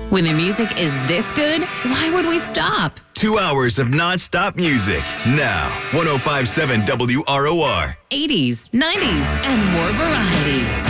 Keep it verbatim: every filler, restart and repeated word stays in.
When the music is this good, why would we stop? Two hours of non-stop music. Now, one oh five point seven W R O R. eighties, nineties, and more variety.